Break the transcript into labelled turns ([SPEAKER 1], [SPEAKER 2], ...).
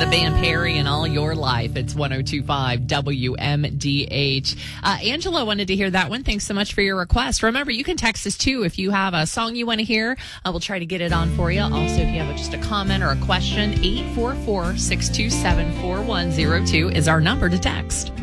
[SPEAKER 1] the band Perry and All Your Life. It's 102.5 WMDH. Angela wanted to hear that one. Thanks so much for your request. Remember, you can text us too if you have a song you want to hear. We'll try to get it on for you. Also, if you have just a comment or a question, 844-627-4102 is our number to text.